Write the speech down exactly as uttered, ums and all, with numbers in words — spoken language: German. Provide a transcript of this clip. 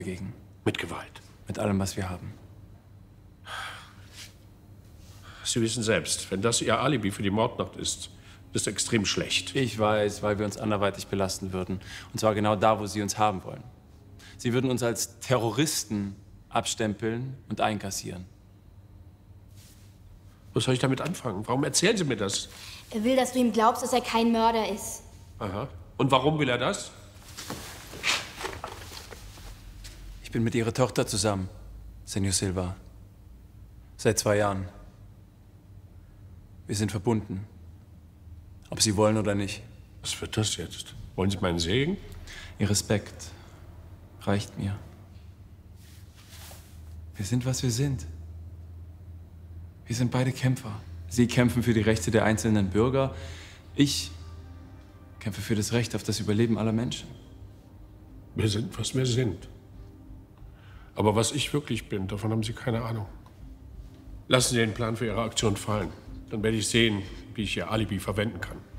dagegen. Mit Gewalt? Mit allem, was wir haben. Sie wissen selbst, wenn das Ihr Alibi für die Mordnacht ist, ist extrem schlecht. Ich weiß, weil wir uns anderweitig belasten würden. Und zwar genau da, wo Sie uns haben wollen. Sie würden uns als Terroristen abstempeln und einkassieren. Was soll ich damit anfangen? Warum erzählen Sie mir das? Er will, dass du ihm glaubst, dass er kein Mörder ist. Aha. Und warum will er das? Ich bin mit Ihrer Tochter zusammen, Senor Silva. Seit zwei Jahren. Wir sind verbunden. Ob Sie wollen oder nicht. Was wird das jetzt? Wollen Sie meinen Segen? Ihr Respekt reicht mir. Wir sind, was wir sind. Wir sind beide Kämpfer. Sie kämpfen für die Rechte der einzelnen Bürger. Ich kämpfe für das Recht auf das Überleben aller Menschen. Wir sind, was wir sind. Aber was ich wirklich bin, davon haben Sie keine Ahnung. Lassen Sie den Plan für Ihre Aktion fallen. Dann werde ich sehen, wie ich Ihr Alibi verwenden kann.